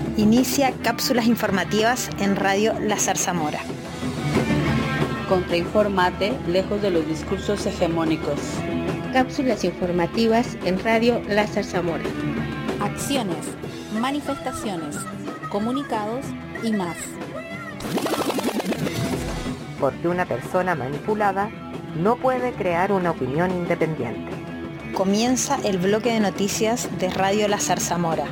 Inicia cápsulas informativas en Radio La Zarzamora. Contrainformate lejos de los discursos hegemónicos. Cápsulas informativas en Radio La Zarzamora. Acciones, manifestaciones, comunicados y más. Porque una persona manipulada no puede crear una opinión independiente. Comienza el bloque de noticias de Radio La Zarzamora.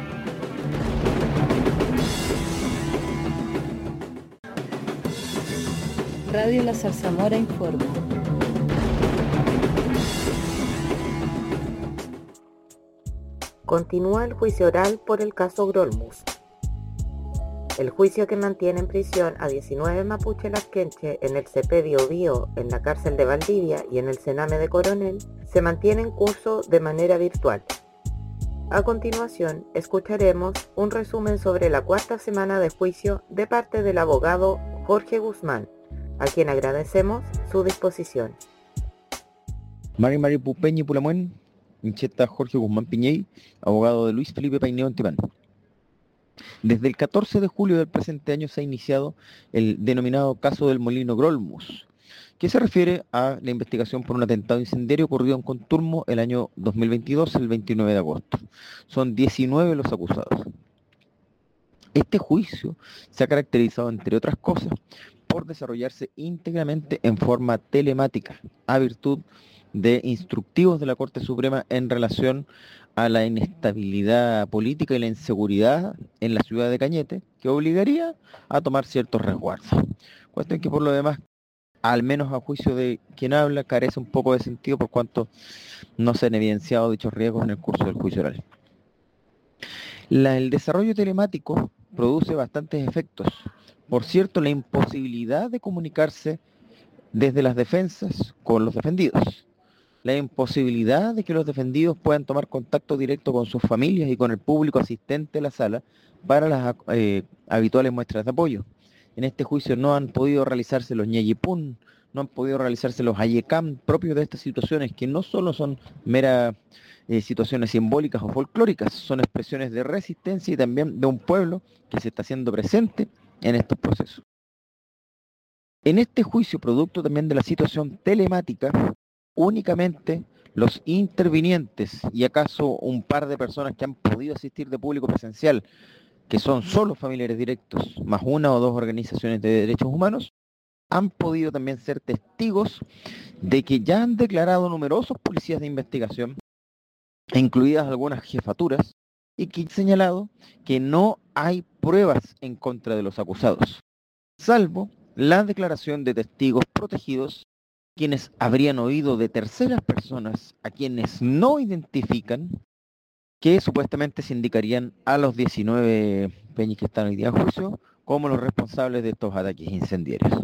Radio La Zarzamora informa. Continúa el juicio oral por el caso Grolmus. El juicio que mantiene en prisión a 19 mapuche lasquenche en el CP Biobío, en la cárcel de Valdivia y en el Sename de Coronel se mantiene en curso de manera virtual. A continuación, escucharemos un resumen sobre la cuarta semana de juicio de parte del abogado Jorge Guzmán, a quien agradecemos su disposición. Mari Pupeñi Pulamuen, Incheta Jorge Guzmán Piñey, abogado de Luis Felipe Paineo Antipán. Desde el 14 de julio del presente año se ha iniciado el denominado caso del Molino Grolmus, que se refiere a la investigación por un atentado incendiario ocurrido en Conturmo el año 2022, el 29 de agosto. Son 19 los acusados. Este juicio se ha caracterizado, entre otras cosas, por desarrollarse íntegramente en forma telemática, a virtud de instructivos de la Corte Suprema en relación a la inestabilidad política y la inseguridad en la ciudad de Cañete, que obligaría a tomar ciertos resguardos. Cuestión que por lo demás, al menos a juicio de quien habla, carece un poco de sentido por cuanto no se han evidenciado dichos riesgos en el curso del juicio oral. El desarrollo telemático produce bastantes efectos. Por cierto, la imposibilidad de comunicarse desde las defensas con los defendidos. La imposibilidad de que los defendidos puedan tomar contacto directo con sus familias y con el público asistente a la sala para las habituales muestras de apoyo. En este juicio no han podido realizarse los ñeyipún, no han podido realizarse los ayecam propios de estas situaciones, que no solo son meras situaciones simbólicas o folclóricas, son expresiones de resistencia y también de un pueblo que se está haciendo presente en estos procesos. En este juicio, producto también de la situación telemática, únicamente los intervinientes y acaso un par de personas que han podido asistir de público presencial, que son solo familiares directos, más una o dos organizaciones de derechos humanos, han podido también ser testigos de que ya han declarado numerosos policías de investigación, incluidas algunas jefaturas, y que han señalado que no hay pruebas en contra de los acusados, salvo la declaración de testigos protegidos, quienes habrían oído de terceras personas a quienes no identifican, que supuestamente se indicarían a los 19 peñis que están hoy día en juicio como los responsables de estos ataques incendiarios.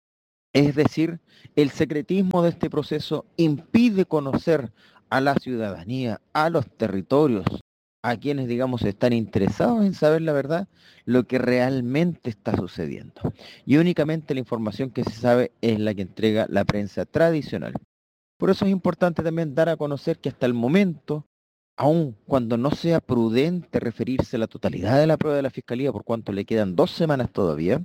Es decir, el secretismo de este proceso impide conocer a la ciudadanía, a los territorios, a quienes, digamos, están interesados en saber la verdad, lo que realmente está sucediendo. Y únicamente la información que se sabe es la que entrega la prensa tradicional. Por eso es importante también dar a conocer que hasta el momento, aun cuando no sea prudente referirse a la totalidad de la prueba de la Fiscalía, por cuanto le quedan 2 semanas todavía,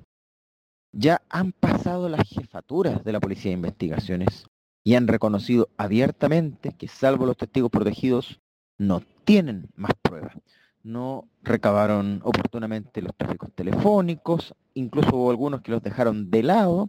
ya han pasado las jefaturas de la Policía de Investigaciones y han reconocido abiertamente que, salvo los testigos protegidos, no tienen más pruebas. No recabaron oportunamente los tráficos telefónicos, incluso hubo algunos que los dejaron de lado,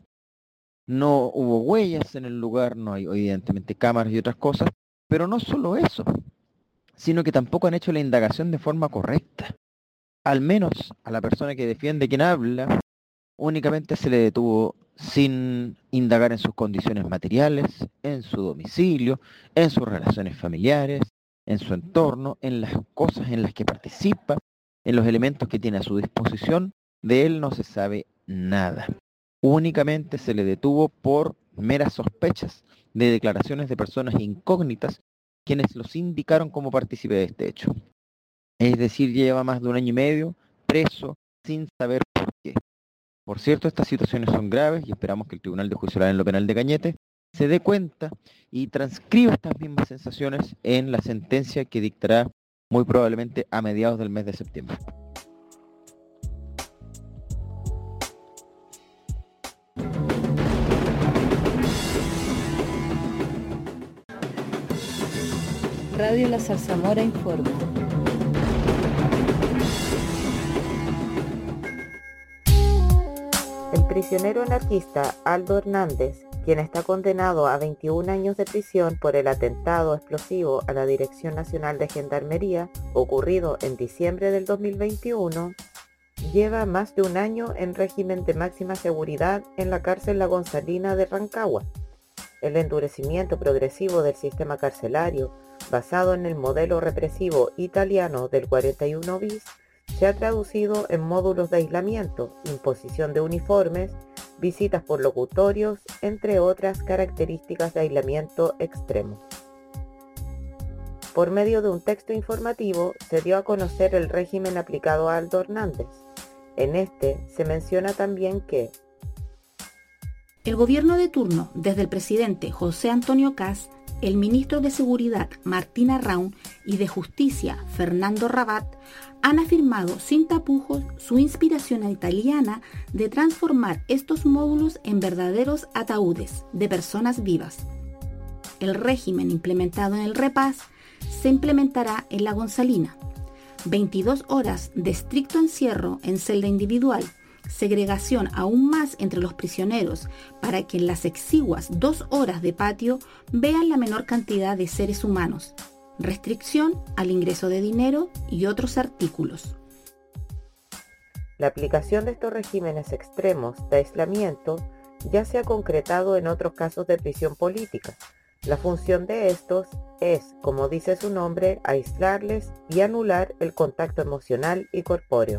no hubo huellas en el lugar, no hay evidentemente cámaras y otras cosas, pero no solo eso, sino que tampoco han hecho la indagación de forma correcta. Al menos a la persona que defiende quien habla, únicamente se le detuvo sin indagar en sus condiciones materiales, en su domicilio, en sus relaciones familiares, en su entorno, en las cosas en las que participa, en los elementos que tiene a su disposición. De él no se sabe nada. Únicamente se le detuvo por meras sospechas de declaraciones de personas incógnitas quienes los indicaron como partícipe de este hecho. Es decir, lleva más de 1 año y medio preso sin saber por qué. Por cierto, estas situaciones son graves y esperamos que el Tribunal de Juicio Oral en lo Penal de Cañete se dé cuenta y transcriba estas mismas sensaciones en la sentencia que dictará muy probablemente a mediados del mes de septiembre. Radio La Zarzamora informa. El prisionero anarquista Aldo Hernández, quien está condenado a 21 años de prisión por el atentado explosivo a la Dirección Nacional de Gendarmería ocurrido en diciembre del 2021, lleva más de un año en régimen de máxima seguridad en la cárcel La Gonzalina de Rancagua. El endurecimiento progresivo del sistema carcelario, basado en el modelo represivo italiano del 41 bis, se ha traducido en módulos de aislamiento, imposición de uniformes, visitas por locutorios, entre otras características de aislamiento extremo. Por medio de un texto informativo se dio a conocer el régimen aplicado a Aldo Hernández. En este se menciona también que el gobierno de turno, desde el presidente José Antonio Kast, el ministro de Seguridad Martín Arraun y de Justicia Fernando Rabat han afirmado sin tapujos su inspiración italiana de transformar estos módulos en verdaderos ataúdes de personas vivas. El régimen implementado en el REPAS se implementará en La Gonzalina. 22 horas de estricto encierro en celda individual, segregación aún más entre los prisioneros para que en las exiguas 2 horas de patio vean la menor cantidad de seres humanos, restricción al ingreso de dinero y otros artículos. La aplicación de estos regímenes extremos de aislamiento ya se ha concretado en otros casos de prisión política. La función de estos es, como dice su nombre, aislarles y anular el contacto emocional y corpóreo.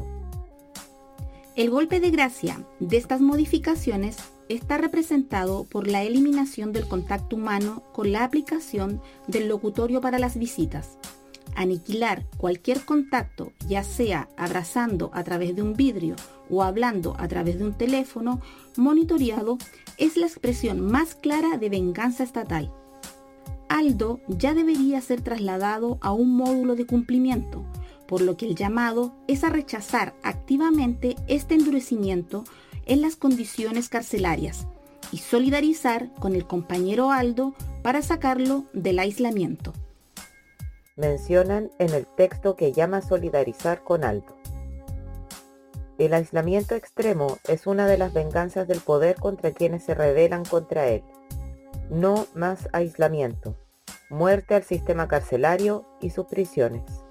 El golpe de gracia de estas modificaciones está representado por la eliminación del contacto humano con la aplicación del locutorio para las visitas. Aniquilar cualquier contacto, ya sea abrazando a través de un vidrio o hablando a través de un teléfono monitoreado, es la expresión más clara de venganza estatal. Aldo ya debería ser trasladado a un módulo de cumplimiento, por lo que el llamado es a rechazar activamente este endurecimiento en las condiciones carcelarias y solidarizar con el compañero Aldo para sacarlo del aislamiento. Mencionan en el texto que llama a solidarizar con Aldo. El aislamiento extremo es una de las venganzas del poder contra quienes se rebelan contra él. No más aislamiento. Muerte al sistema carcelario y sus prisiones.